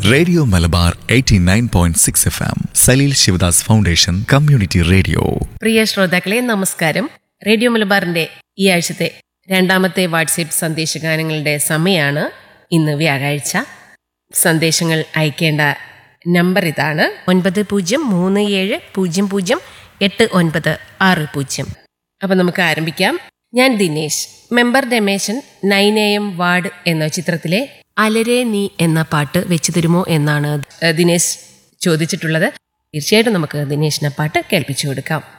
Radio Malabar 89.6 FM Saleel Sivadas foundation community radio. പ്രിയ ശ്രോതാക്കളെ നമസ്കാരം. Radio മലബാറിന്റെ ഈ ആഴ്ചത്തെ രണ്ടാമത്തെ വാട്സ്ആപ്പ് സന്ദേശഗാനങ്ങളുടെ സമയമാണ്. ഇന്ന് വ്യാഴാഴ്ച. സന്ദേശങ്ങൾ അയക്കേണ്ട നമ്പർ ഇതാണ്: 9037008960. അപ്പം നമുക്ക് ആരംഭിക്കാം. ഞാൻ Dinesh, member Rameshan 9am ward എന്ന ചിത്രത്തിലെ അലരേ നീ എന്ന പാട്ട് വെച്ചു തരുമോ എന്നാണ് ദിനേശ് ചോദിച്ചിട്ടുള്ളത്. തീർച്ചയായിട്ടും നമുക്ക് ദിനേശിനെ പാട്ട് കേൾപ്പിച്ചു കൊടുക്കാം.